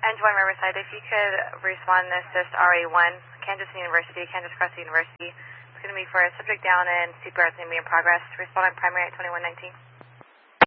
N1 Riverside, if you could respond this RA1, Kansas University, Kansas Crest University. It's going to be for a subject down in CPR. It's going to be in progress. Respond on primary at 2119.